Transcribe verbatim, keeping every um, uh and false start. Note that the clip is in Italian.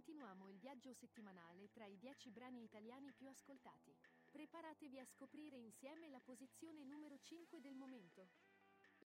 continuiamo il viaggio settimanale tra i dieci brani italiani più ascoltati. Preparatevi a scoprire insieme la posizione numero cinque del momento.